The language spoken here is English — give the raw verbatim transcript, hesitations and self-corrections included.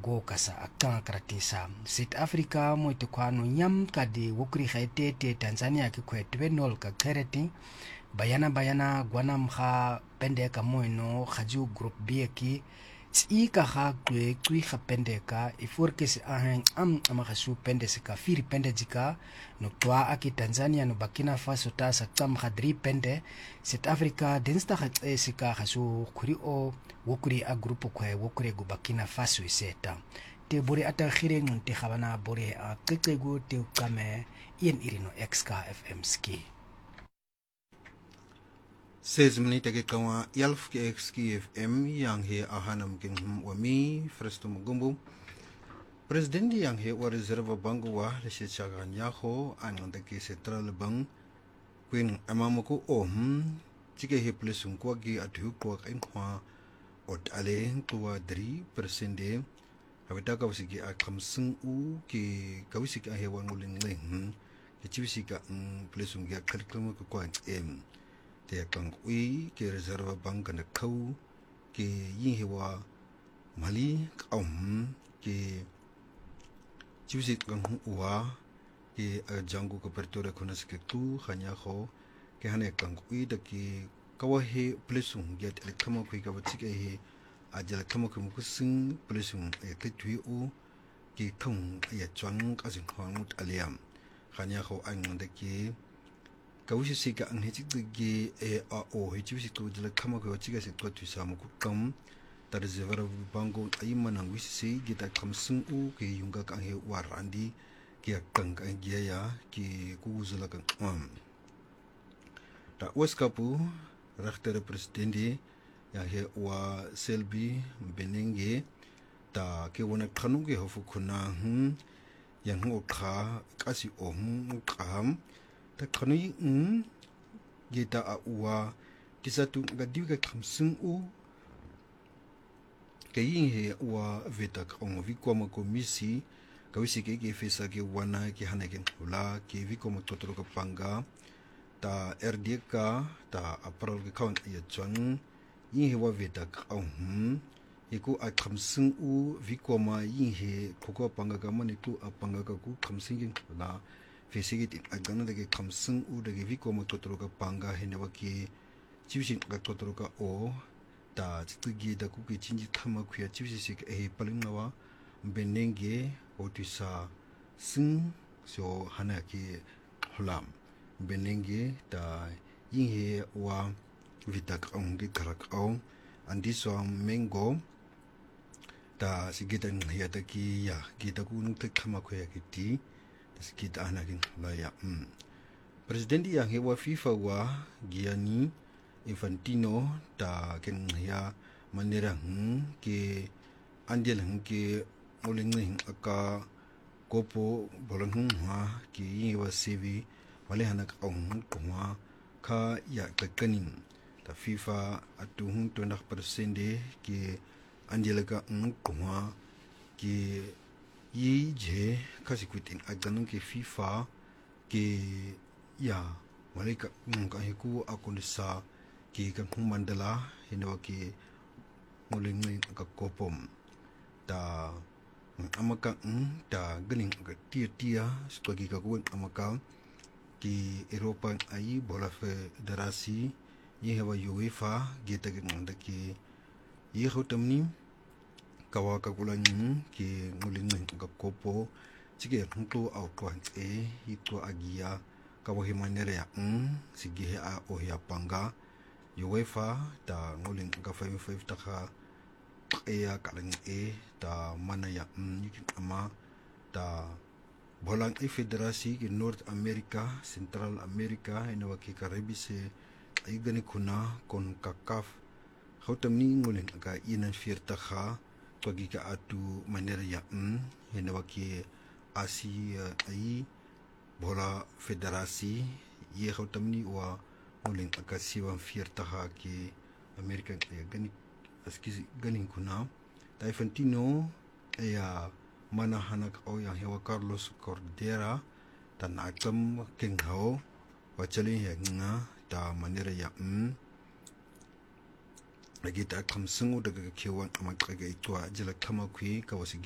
go kasa akanga karatisa South Africa mo itikwano nyam kadi wukuri khaitete Tanzania ki kwetwe nol ka khereti bayana bayana gwana mha pendeka moino khaju group B ki tsi ka ha kwe kwi khapendeka iforkes aheng am amakhasu pendese ka firi pendejika no twa aki Tanzania no Burkina Faso ta sa tsam khadri pende South Africa densta khatsesika khasu khuri o wukuri a grupo kwe wukuri go Burkina Faso iseta te bore ata khire ngonte khabana bore a qeqego te ukame ien irino X K F M ski Says minute ke kawa yalf ke X K F M yang he ahanam king wami fresto mugumbu President yang he wa reserve bangu wa le chagan yaho anonde ke central bank queen amamuko om chike he plesung ko gi atu ko kain kwa ot ale tuwa three percent de habita ka usiki akamsung u ke kawisi ka he wanguling ling ke chibisi ka plesung ya kalkalmo ko kwa em te kang ui ke reserve bank na kau ke yin hewa mali kaum ke chibisi kang uwa ke jangu ko pertore konas ke tu khanya kho ke hane kang ui da ke kawahe plesung ya te kama kui ka wachike he ajala kama ko mukusing plesung e ke tui u ke thong ya chwang ka sing khong aliam khanya kho ang da ke kawisi sika ang hechik ge e a o hechik to jala kama ko chiga se to tuisa mo kam tar zevara bango ayima nang wisi se ge ta kam sung u ke yunga ka he warandi ke kang ka ge ya ke ku zala ka um ta weskapu rakhtere presidente ya he wa selbi benenge ta ke wona khanu ge hofu khuna hm yang ho kha kasi om kam ta khani um gita a uwa kisatu gadiu ka khamsung u kayin he uwa veta kong vikoma komisi kawisi ke ke fesa ke wana ke hanake hula ke vikoma totoro ka panga ta R D K ta april ke count ya chang yin he wa veta kong iku a khamsung u vikoma yin he khoko panga ka mani tu apanga ka ku khamsing la Fesigit agana de kamsung u de viko mo totoroka panga henewa ki chibisi ka totoroka o ta tsugi da ku ki chinji thama khuya chibisi sik e palingnawa benenge otisa sing so hana ki hulam benenge ta yin he wa vitak ong ki karak ong andi so mengo ta sigitan hiata ki ya kita ku nung thama khuya ki ti kita anakin laya um presidenti yang hewa FIFA wa Gianni Infantino ta ken ya manera hm ke andel hm ke oleng hm aka kopo bolang hm ha ki yewa sevi wale hanak ong kuma ka ya kakanin ta FIFA atu hm twenty percent de ke andel ka hm kuma ke yi je kasi kutin aganung ke FIFA ke ya malika ka hiku akunisa ke kan mandala hinawa ke muling ka kopom ta amaka ta galing ka tia tia stogi ka kun amaka ki Europa ai bola federasi ye hawa UEFA geta ke nganda ke ye hotamni kawa ka kulan ki nguling ka kopo sige hunto au twan e hito agia kawa himanere ya um sige a o ya panga UEFA ta nguling ka five five ta ka e ya kalang e ta mana ya um yikin ama ta bolang e federasi ki North America Central America ina wa ki karibise ay gani kuna kon kakaf hotamni nguling ka inan firta ka pagi ka atu manera ya um hena waki asi ai bola federasi ye hotamni wa muling akasi wa fierta ha ki American ya gani aski ganin kuna ta Infantino ya mana hanak o ya hewa Carlos Cordera tan atam kenghao wachali ya nga ta manera ya um lagi ta kamsung daga kewan amak kaga itwa jala kama kui kawasi